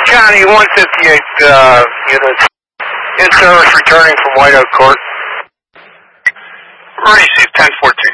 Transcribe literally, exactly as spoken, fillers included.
County one fifty-eight uh, units in service returning from White Oak Court. Received ten fourteen.